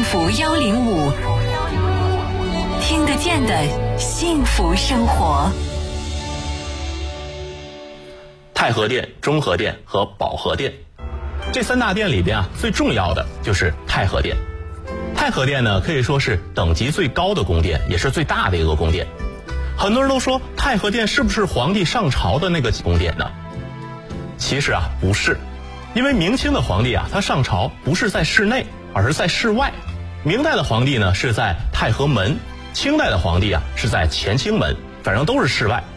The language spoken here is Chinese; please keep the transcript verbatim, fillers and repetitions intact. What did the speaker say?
福幺零五，听得见的幸福生活。 太和殿、中和殿和保和殿，这三大殿里边啊，最重要的就是太和殿。太和殿呢，可以说是等级最高的宫殿，也是最大的一个宫殿。很多人都说太和殿是不是皇帝上朝的那个宫殿呢？其实啊，不是，因为明清的皇帝啊，他上朝不是在室内，而是在室外。明代的皇帝呢是在太和门，清代的皇帝啊是在乾清门，反正都是室外。